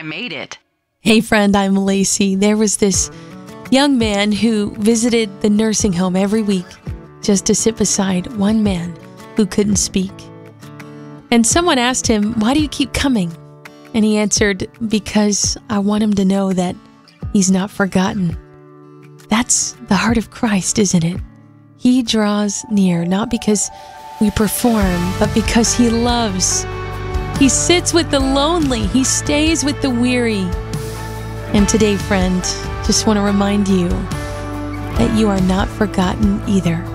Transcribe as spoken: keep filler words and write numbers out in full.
I made it. Hey friend, I'm Lacey. There was this young man who visited the nursing home every week just to sit beside one man who couldn't speak. And someone asked him, "Why do you keep coming?" And he answered, "Because I want him to know that he's not forgotten." That's the heart of Christ, isn't it? He draws near, not because we perform, but because he loves. He sits with the lonely. He stays with the weary. And today, friend, just want to remind you that you are not forgotten either.